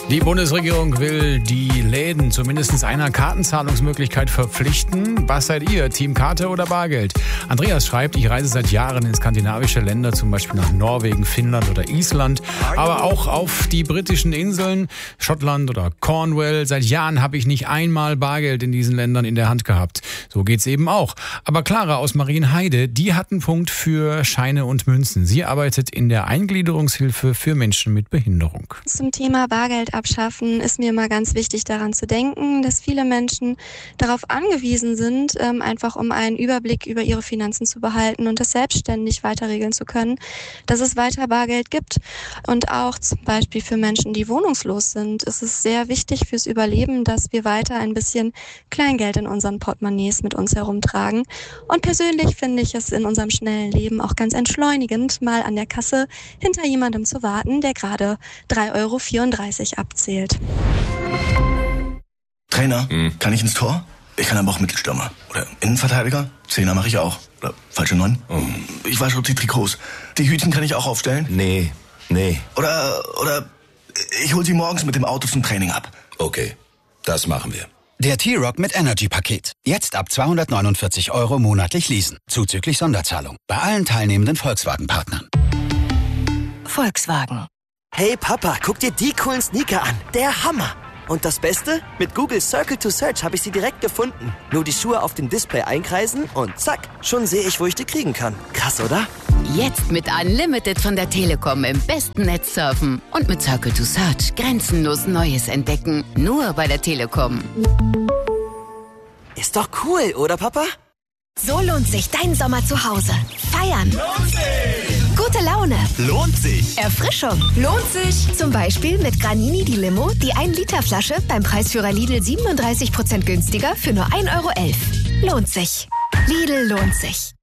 Die Bundesregierung will die Läden zu mindestens einer Kartenzahlungsmöglichkeit verpflichten. Was seid ihr, Team Karte oder Bargeld? Andreas schreibt, ich reise seit Jahren in skandinavische Länder, zum Beispiel nach Norwegen, Finnland oder Island, aber auch auf die britischen Inseln, Schottland oder Cornwall. Seit Jahren habe ich nicht einmal Bargeld in diesen Ländern in der Hand gehabt. So geht's eben auch. Aber Clara aus Marienheide, die hat einen Punkt für Scheine und Münzen. Sie arbeitet in der Eingliederungshilfe für Menschen mit Behinderung. Zum Thema Bargeld abschaffen ist mir immer ganz wichtig, daran zu denken, dass viele Menschen darauf angewiesen sind, einfach um einen Überblick über ihre Finanzen zu behalten und das selbstständig weiter regeln zu können, dass es weiter Bargeld gibt. Und auch zum Beispiel für Menschen, die wohnungslos sind, ist es sehr wichtig fürs Überleben, dass wir weiter ein bisschen Kleingeld in unseren Portemonnaies mit uns herumtragen. Und persönlich finde ich es in unserem schnellen Leben auch ganz entschleunigend, mal an der Kasse hinter jemandem zu warten, der gerade 3,34 € abzählt. Trainer, kann ich ins Tor? Ich kann aber auch Mittelstürmer. Oder Innenverteidiger? Zehner mache ich auch. Oder falsche 9? Ich wasche die Trikots. Die Hütchen kann ich auch aufstellen? Nee. Oder ich hol sie morgens mit dem Auto zum Training ab. Okay, das machen wir. Der T-Rock mit Energy-Paket. Jetzt ab 249 € monatlich leasen. Zuzüglich Sonderzahlung. Bei allen teilnehmenden Volkswagen-Partnern. Volkswagen. Hey Papa, guck dir die coolen Sneaker an. Der Hammer. Und das Beste? Mit Google Circle to Search habe ich sie direkt gefunden. Nur die Schuhe auf dem Display einkreisen und zack, schon sehe ich, wo ich die kriegen kann. Krass, oder? Jetzt mit Unlimited von der Telekom im besten Netz surfen. Und mit Circle to Search grenzenlos Neues entdecken. Nur bei der Telekom. Ist doch cool, oder Papa? So lohnt sich dein Sommer zu Hause. Feiern. Lohnt sich. Gute Laune. Lohnt sich. Erfrischung. Lohnt sich. Zum Beispiel mit Granini die Limo, die 1-Liter-Flasche beim Preisführer Lidl 37% günstiger für nur 1,11 €. Lohnt sich. Lidl lohnt sich.